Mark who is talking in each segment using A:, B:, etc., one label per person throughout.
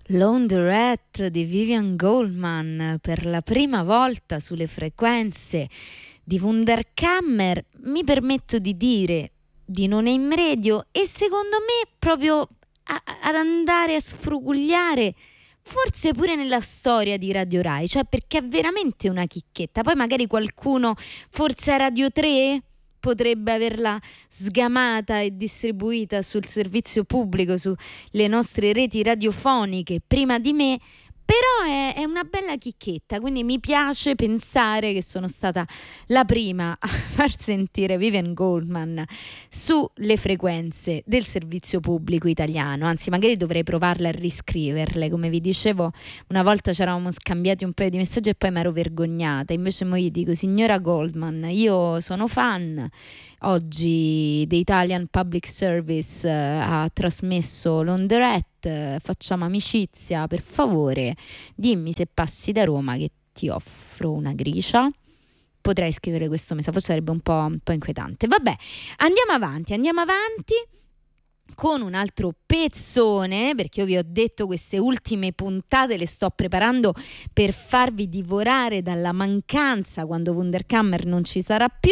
A: Laundrette di Vivian Goldman per la prima volta sulle frequenze di Wunderkammer. Mi permetto di dire di Non Aim Radio, e secondo me proprio ad andare a sfrugugliare forse pure nella storia di Radio Rai, cioè perché è veramente una chicchetta. Poi magari qualcuno, forse a Radio 3, potrebbe averla sgamata e distribuita sul servizio pubblico, sulle nostre reti radiofoniche prima di me, però è una bella chicchetta, quindi mi piace pensare che sono stata la prima a far sentire Vivian Goldman sulle frequenze del servizio pubblico italiano. Anzi, magari dovrei provarle a riscriverle. Come vi dicevo, una volta ci eravamo scambiati un paio di messaggi e poi mi ero vergognata. Invece mo gli dico: signora Goldman, io sono fan. Oggi The Italian Public Service ha trasmesso Laundrette, facciamo amicizia, per favore dimmi se passi da Roma che ti offro una gricia. Potrei scrivere questo messaggio, forse sarebbe un po' inquietante. Vabbè, andiamo avanti con un altro pezzone, perché io vi ho detto queste ultime puntate le sto preparando per farvi divorare dalla mancanza quando Wunderkammer non ci sarà più.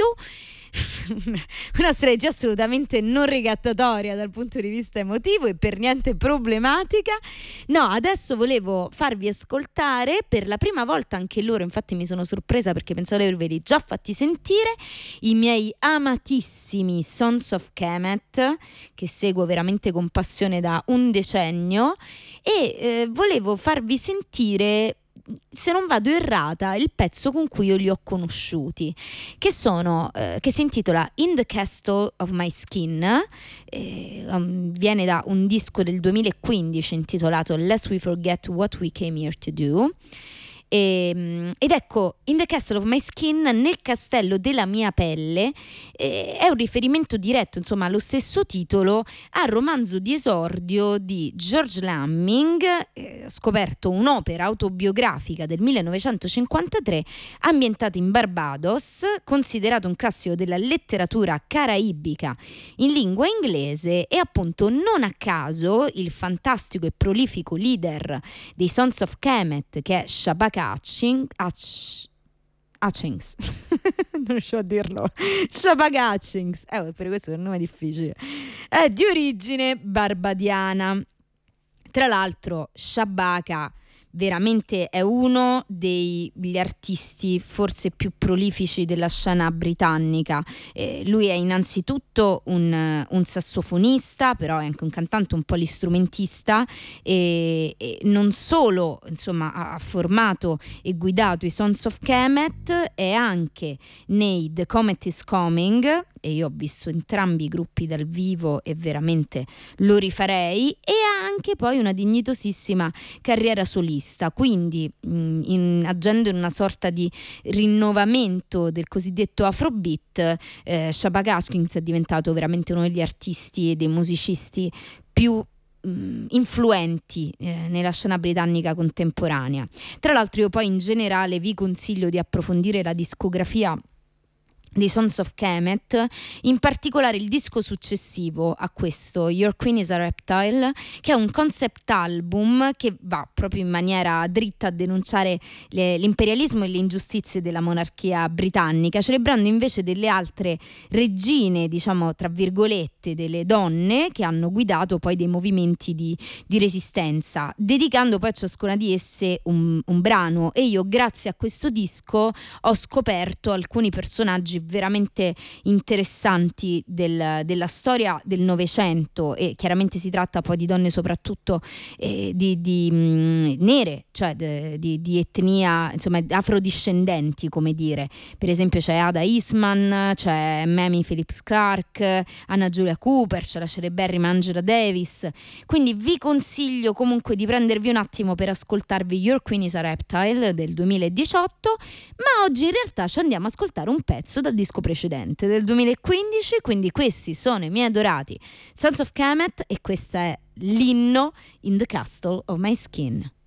A: Una strategia assolutamente non ricattatoria dal punto di vista emotivo e per niente problematica. No, adesso volevo farvi ascoltare per la prima volta anche loro, infatti mi sono sorpresa perché pensavo di averveli già fatti sentire, i miei amatissimi Sons of Kemet, che seguo veramente con passione da un decennio, e volevo farvi sentire, se non vado errata, il pezzo con cui io li ho conosciuti, che si intitola In the Castle of My Skin, viene da un disco del 2015 intitolato Lest We Forget What We Came Here to Do. Ed ecco, In the Castle of My Skin, nel castello della mia pelle, è un riferimento diretto, insomma, allo stesso titolo, al romanzo di esordio di George Lamming, scoperto un'opera autobiografica del 1953 ambientata in Barbados, considerato un classico della letteratura caraibica in lingua inglese, e appunto non a caso il fantastico e prolifico leader dei Sons of Kemet, che è Shabaka Hutchings non riuscivo a dirlo, Shabaka Hutchings, per questo è un nome difficile, è di origine barbadiana. Tra l'altro Shabaka veramente è uno degli artisti forse più prolifici della scena britannica. Lui è innanzitutto un sassofonista, però è anche un cantante, un polistrumentista, e non solo, insomma, ha formato e guidato i Sons of Kemet, è anche nei The Comet is Coming, e io ho visto entrambi i gruppi dal vivo e veramente lo rifarei, e ha anche poi una dignitosissima carriera solista, quindi agendo in una sorta di rinnovamento del cosiddetto Afrobeat, Shabaka Hutchings è diventato veramente uno degli artisti e dei musicisti più influenti nella scena britannica contemporanea. Tra l'altro io poi in generale vi consiglio di approfondire la discografia dei Sons of Kemet, in particolare il disco successivo a questo, Your Queen is a Reptile, che è un concept album che va proprio in maniera dritta a denunciare l'imperialismo e le ingiustizie della monarchia britannica, celebrando invece delle altre regine, diciamo tra virgolette, delle donne che hanno guidato poi dei movimenti di resistenza, dedicando poi a ciascuna di esse un brano. E io, grazie a questo disco, ho scoperto alcuni personaggi veramente interessanti della storia del Novecento, e chiaramente si tratta poi di donne soprattutto nere, cioè di etnia, insomma, afrodiscendenti, come dire. Per esempio c'è Ada Eastman, c'è Mamie Phillips Clark, Anna Julia Cooper, c'è la celeberrima Angela Davis. Quindi vi consiglio comunque di prendervi un attimo per ascoltarvi Your Queen is a Reptile del 2018, ma oggi in realtà ci andiamo a ascoltare un pezzo dal disco precedente del 2015, quindi questi sono i miei adorati Sons of Kemet e questa è l'inno In the Castle of My Skin.